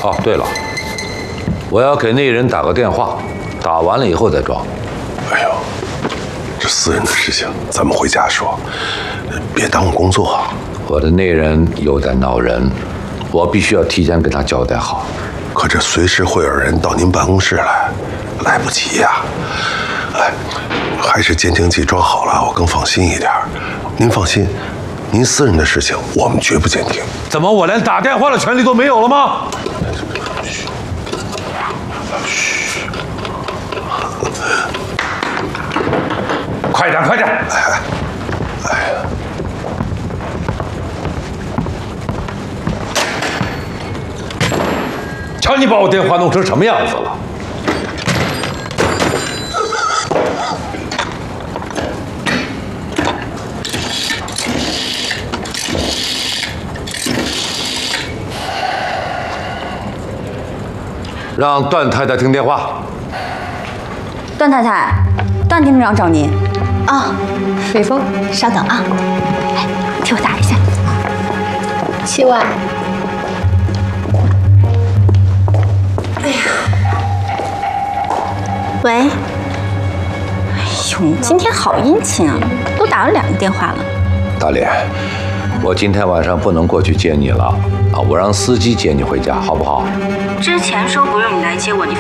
哦，对了，我要给那人打个电话，打完了以后再装。 哎呦，这私人的事情咱们回家说，别耽误工作。 我的那人有点闹人，我必须要提前跟他交代好。 可这随时会有人到您办公室来，来不及呀。哎，还是监听器装好了，我更放心一点。您放心，您私人的事情我们绝不监听。 怎么我连打电话的权利都没有了吗？ 嘘， 快点，快点！ 哎呀， 瞧你把我电话弄成什么样子了！让段太太听电话。 段太太，段厅长找您。 啊，水峰，稍等啊，来，替我打一下。7万。哎呀，喂。哎呦，你今天好殷勤啊，都打了2个电话了。 大脸，我今天晚上不能过去接你了啊，我让司机接你回家，好不好？ 之前说不用你来接我，你